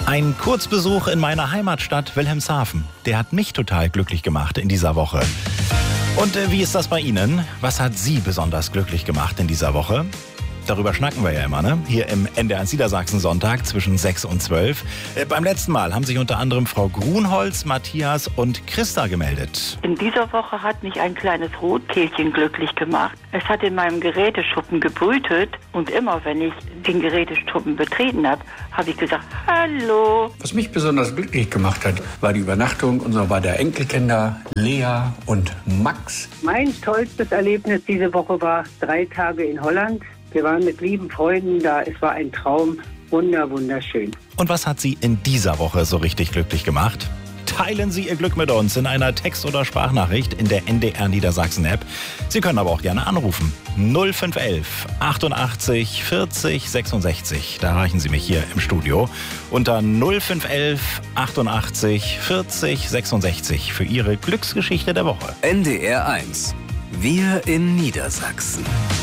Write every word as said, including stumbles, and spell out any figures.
Ein Kurzbesuch in meiner Heimatstadt Wilhelmshaven, der hat mich total glücklich gemacht in dieser Woche. Und äh, wie ist das bei Ihnen? Was hat Sie besonders glücklich gemacht in dieser Woche? Darüber schnacken wir ja immer, ne? Hier im N D R eins Niedersachsen Sonntag zwischen sechs und zwölf. Äh, beim letzten Mal haben sich unter anderem Frau Grunholz, Matthias und Christa gemeldet. In dieser Woche hat mich ein kleines Rotkehlchen glücklich gemacht. Es hat in meinem Geräteschuppen gebrütet und immer, wenn ich den Geräteschuppen betreten habe, habe ich gesagt, hallo. Was mich besonders glücklich gemacht hat, war die Übernachtung unserer beiden Enkelkinder Lea und Max. Mein tollstes Erlebnis diese Woche war drei Tage in Holland. Wir waren mit lieben Freunden da. Es war ein Traum. Wunder, wunderschön. Und was hat Sie in dieser Woche so richtig glücklich gemacht? Teilen Sie Ihr Glück mit uns in einer Text- oder Sprachnachricht in der N D R Niedersachsen App. Sie können aber auch gerne anrufen. null fünf elf achtundachtzig vierzig sechsundsechzig. Da erreichen Sie mich hier im Studio unter null fünf elf achtundachtzig vierzig sechsundsechzig für Ihre Glücksgeschichte der Woche. N D R eins. Wir in Niedersachsen.